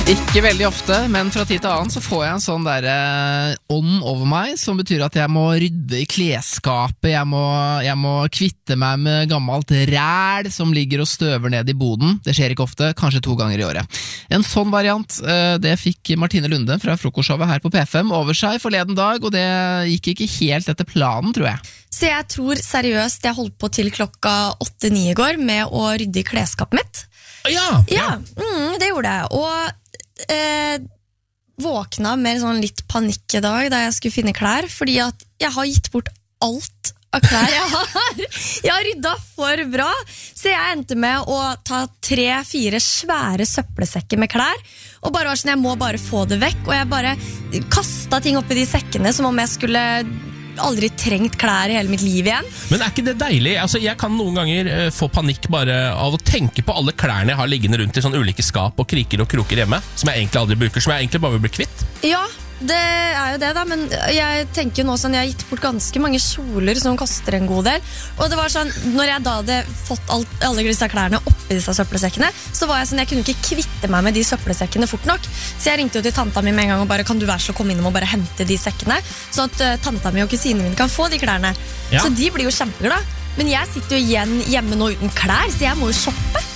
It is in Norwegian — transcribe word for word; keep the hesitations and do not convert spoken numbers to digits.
Ikke veldig ofte, men fra tid til annen så får jeg en sånn der eh, ånd over meg, som betyr at jeg må rydde i klesskapet, jeg må, jeg må kvitte meg med gammelt ræl som ligger og støver ned i boden. Det skjer ikke ofte, kanskje to ganger i året. En sånn variant, eh, det fikk Martine Lunde fra frokostshowet her på P fem over seg forleden dag, og det gikk ikke helt etter planen, tror jeg. Så jeg tror seriøst jeg holdt på til klokka åtte-ni i går med å rydde i klesskapet mitt. Ja, Ja, mm, det gjorde jeg. Og eh, våkna med sånn litt panikk i dag da jeg skulle finne klær, fordi at jeg har gitt bort alt av klær jeg har. Jeg har ryddet for bra, så jeg endte med å ta tre-fire svære søppelsekker med klær, og bare var sånn, jeg må bare få det vekk, og jeg bare kastet ting opp i de sekkene som om jeg skulle aldri trengt klær i hele mitt liv igjen. Men er ikke det deilig? Altså, jeg kan noen ganger uh, få panikk bare av å tenke på alle klærne jeg har liggende rundt i sånne ulike skap og kriker og kroker hjemme, som jeg egentlig aldri bruker, som jeg egentlig bare vil bli kvitt. Ja, det er jo det da, men jeg tenker jo nå sånn, jeg har gitt bort ganske mange kjoler som koster en god del, og det var sånn, når jeg da hadde fått alt, alle disse klærne oppi disse søppelsekkene, så var jeg sånn, jeg kunne ikke kvitte meg med de søppelsekkene fort nok, så jeg ringte jo til tanta mi med en gang og bare, kan du være så komme inn og bare hente de sekkene, sånn at uh, tanta mi og kusine mine kan få de klærne, Ja. så de blir jo kjempeglad, men jeg sitter jo igjen hjemme nå uten klær, så jeg må jo shoppe.